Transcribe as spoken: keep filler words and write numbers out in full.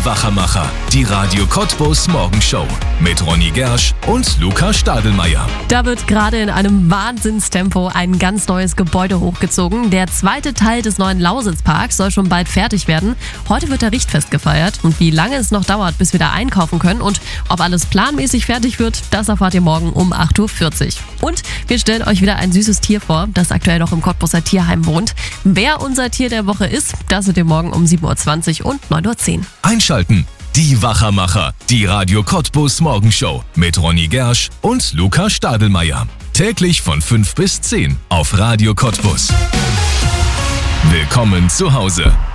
Die Wachermacher, die Radio Cottbus Morgenshow mit Ronny Gersch und Luca Stadelmeier. Da wird gerade in einem Wahnsinnstempo ein ganz neues Gebäude hochgezogen. Der zweite Teil des neuen Lausitzparks soll schon bald fertig werden. Heute wird der Richtfest gefeiert. Und wie lange es noch dauert, bis wir da einkaufen können und ob alles planmäßig fertig wird, das erfahrt ihr morgen um acht Uhr vierzig. Und wir stellen euch wieder ein süßes Tier vor, das aktuell noch im Cottbuser Tierheim wohnt. Wer unser Tier der Woche ist, das seht ihr morgen um sieben Uhr zwanzig und neun Uhr zehn. Einschalten. Die Wachermacher, die Radio Cottbus Morgenshow mit Ronny Gersch und Luca Stadelmeier. Täglich von fünf bis zehn auf Radio Cottbus. Willkommen zu Hause.